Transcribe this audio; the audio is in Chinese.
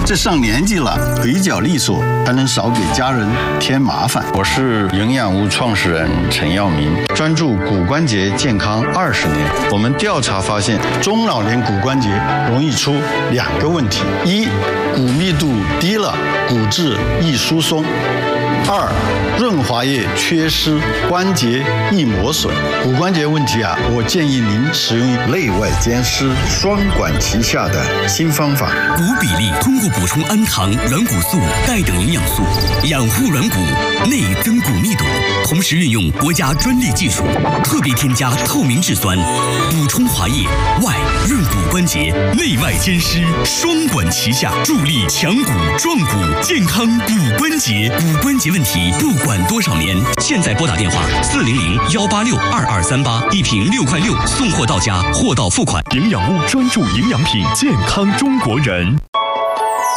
这上年纪了，腿脚利索，还能少给家人添麻烦。 我是营养屋创始人陈耀明，专注骨关节健康20年。我们调查发现， 中老年骨关节容易出2个问题：一，骨密度低了，骨质易疏松；二，润滑液缺失，关节易磨损。骨关节问题我建议您使用内外兼施、双管齐下的新方法。 骨比例通过补充氨糖、软骨素、钙等营养素，养护软骨，内增骨密度，同时运用国家专利技术，特别添加透明质酸，补充滑液，外润骨关节，内外兼施，双管齐下，助力强骨壮骨，健康骨关节。骨关节问题不管多少年，现在拨打电话400-186-2238，一瓶6块6，送货到家，货到付款。 营养屋专注营养品，健康中国人。